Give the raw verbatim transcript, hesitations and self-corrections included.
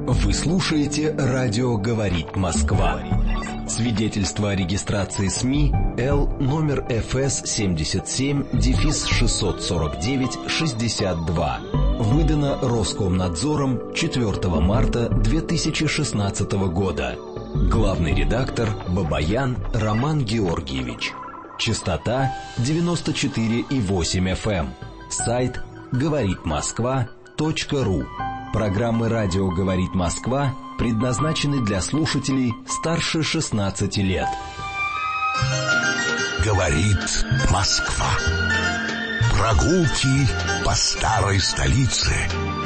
Вы слушаете «Радио говорит Москва». Свидетельство о регистрации СМИ Л номер эф эс семьдесят семь шестьсот сорок девять шестьдесят два. Выдано Роскомнадзором четвёртого марта две тысячи шестнадцатого года. Главный редактор Бабаян Роман Георгиевич. Частота девяносто четыре и восемь эф эм. Сайт говорит москва точка ру. Программы «Радио говорит Москва» предназначены для слушателей старше шестнадцати лет. Говорит Москва. Прогулки по старой столице.